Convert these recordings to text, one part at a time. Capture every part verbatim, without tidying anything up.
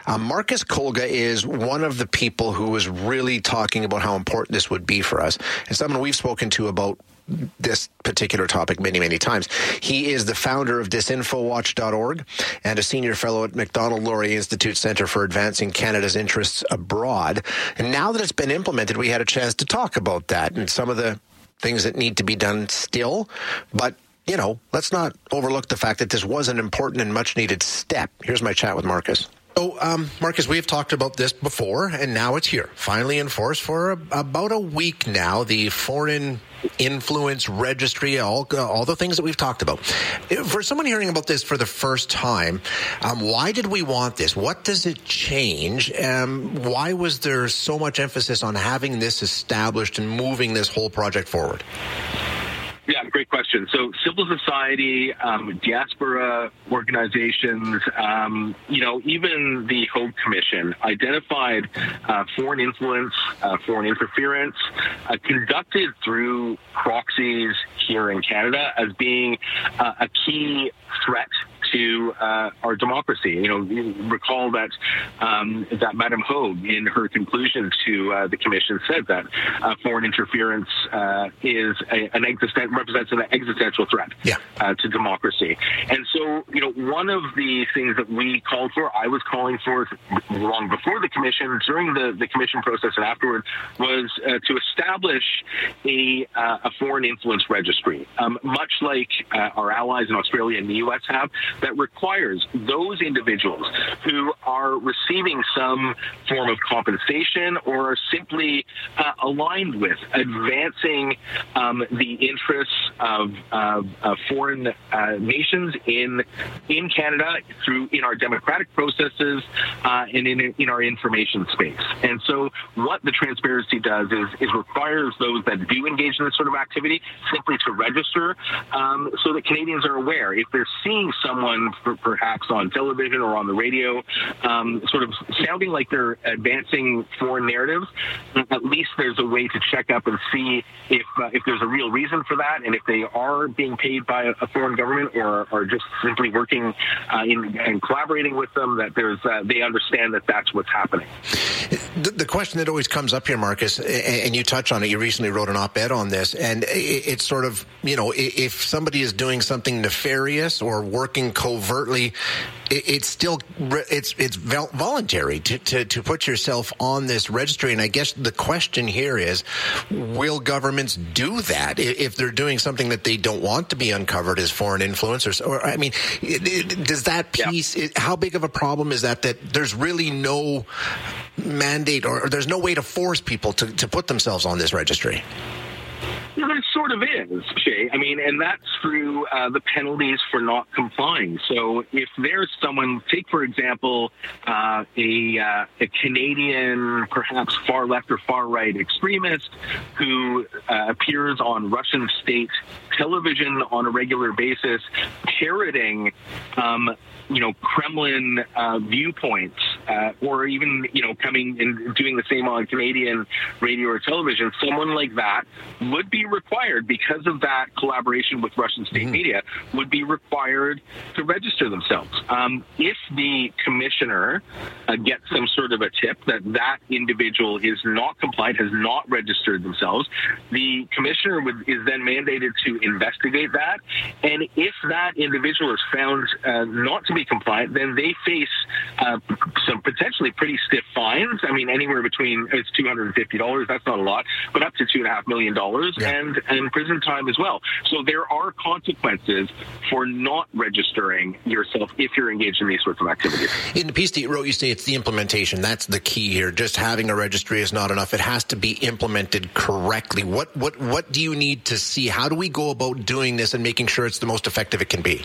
Uh, Marcus Kolga is one of the people who was really talking about how important this would be for us, and someone we've spoken to about this particular topic many, many times. He is the founder of disinfowatch dot org and a senior fellow at Macdonald-Laurier Institute Centre for Advancing Canada's Interests Abroad. And now that it's been implemented, we had a chance to talk about that and some of the things that need to be done still. But, you know, let's not overlook the fact that this was an important and much-needed step. Here's my chat with Marcus. So, um, Marcus, we've talked about this before, and now it's here, finally in force for a, about a week now, the Foreign Influence Registry, all, uh, all the things that we've talked about. For someone hearing about this for the first time, um, why did we want this? What does it change? Um, why was there so much emphasis on having this established and moving this whole project forward? Yeah, great question. So civil society, um, diaspora organizations, um, you know, even the Hogue Commission identified uh, foreign influence, uh, foreign interference uh, conducted through proxies here in Canada as being uh, a key threat to uh, our democracy. You know, you recall that um, that Madame Hogue, in her conclusion to uh, the commission, said that uh, foreign interference uh, is a, an existen- represents an existential threat yeah. uh, to democracy. And so, you know, one of the things that we called for, I was calling for long before the commission, during the, the commission process and afterward, was uh, to establish a, uh, a foreign influence registry, um, much like uh, our allies in Australia and the U S have, that requires those individuals who are receiving some form of compensation or are simply uh, aligned with advancing um, the interests of uh, uh, foreign uh, nations in in Canada through in our democratic processes uh, and in in our information space. And so, what the transparency does is is requires those that do engage in this sort of activity simply to register, um, so that Canadians are aware if they're seeing someone perhaps on television or on the radio, um, sort of sounding like they're advancing foreign narratives. At least there's a way to check up and see if uh, if there's a real reason for that, and if they are being paid by a foreign government or are just simply working uh, in and collaborating with them, that there's uh, they understand that that's what's happening. The, the question that always comes up here, Marcus, and you touch on it, you recently wrote an op-ed on this, and it's sort of, you know, if somebody is doing something nefarious or working covertly, it's still it's it's voluntary to, to, to put yourself on this registry. And I guess the question here is, will governments do that if they're doing something that they don't want to be uncovered as foreign influencers? Or, I mean, does that piece, yeah. how big of a problem is that, that there's really no mandate or, or there's no way to force people to, to put themselves on this registry? Well, there sort of is, Shay. I mean, and that's through uh, the penalties for not complying. So if there's someone, take, for example, uh, a, uh, a Canadian, perhaps far left or far right extremist who uh, appears on Russian state television on a regular basis, parroting um, you know, Kremlin uh, viewpoints, uh, or even, you know, coming and doing the same on Canadian radio or television, someone like that would be required, because of that collaboration with Russian state mm-hmm. media, would be required to register themselves. Um, if the commissioner uh, gets some sort of a tip that that individual is not compliant, has not registered themselves, the commissioner would, is then mandated to investigate that. And if that individual is found uh, not to be compliant, then they face uh, some potentially pretty stiff fines. I mean, anywhere between, it's two hundred fifty dollars, that's not a lot, but up to two point five million dollars yeah. and, and prison time as well. So there are consequences for not registering yourself if you're engaged in these sorts of activities. In the piece that you wrote, you say it's the implementation. That's the key here. Just having a registry is not enough. It has to be implemented correctly. What, what, what do you need to see? How do we go about doing this and making sure it's the most effective it can be?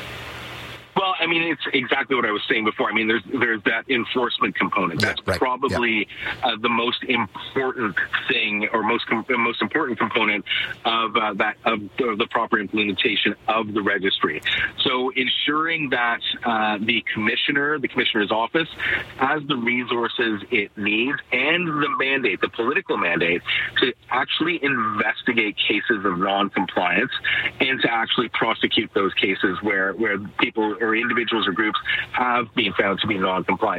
Well, I mean, it's exactly what I was saying before. I mean, there's there's that enforcement component. That's yeah, right. probably yeah. uh, the most important thing, or most com- most important component of uh, that of the, the proper implementation of the registry. So, ensuring that uh, the commissioner, the commissioner's office, has the resources it needs and the mandate, the political mandate, to actually investigate cases of non-compliance and to actually prosecute those cases where where people or individuals or groups have been found to be non-compliant.